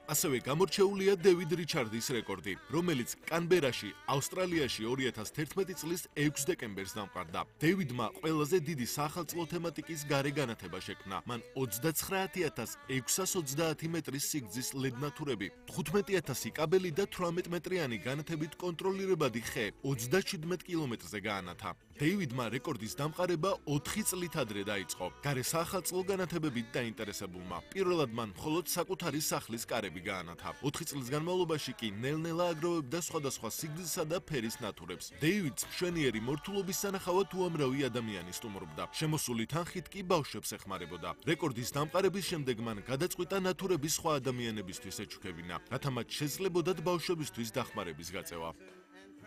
ასევე გამორჩეულია დევიდ რიჩარდის რეკორდი, რომელიც კანბერაში, ავსტრალიაში 2011 წლის 6 დეკემბერს დამყარდა. დევიდმა ყველაზე დიდი საახალწლო თემატიკის გარე განათება შექმნა. მან 29630 მეტრის სიგრძის ლედნათურები, 15000 კაბელი და 18 მეტრიანი განათებით კონტროლირებადი ხე 37 კილომეტრზე გაანათა. დევიდმა რეკორდის დამყარება 4 წლით ადრე დაიწყო. გარე საახალწლო განათებებით დაინტერესებულმა. პირველად მან მხოლოდ საკუთარი სახლის კარები გაანათა. 4 წლის განმავლობაში კი ნელ-ნელა აგროვებდა სხვადასხვა სიგრძისა და ფერის ნათურებს. დევიდს მშვენიერი მორთულობის სანახავად უამრავი ადამიანი სტუმრობდა. შემოსული თანხით კი ბავშვებს ეხმარებოდა. რეკორდის დამყარების შემდეგ მან გადაწყვიტა ნათურების სხვა ადამიანებისთვის ეჩუქებინა, რათა მათ შეძლებოდათ ბავშვებისთვის დახმარების გაწევა.